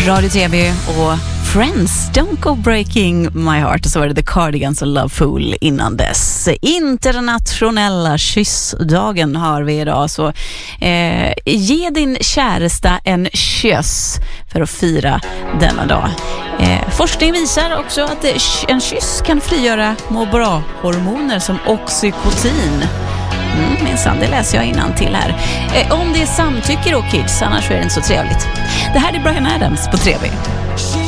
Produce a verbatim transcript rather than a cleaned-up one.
Radio T V och Friends, Don't Go Breaking My Heart. Och så var det The Cardigans och Love Fool innan dess. Internationella kyssdagen har vi idag. Så eh, ge din käresta en kyss för att fira denna dag. Eh, forskning visar också att en kyss kan frigöra må bra-hormoner som oxytocin. Mm, minsann, det läser jag innan till här. Eh, om det är samtycke då, kids, annars är det inte så trevligt. Det här är Bryan Adams på T V.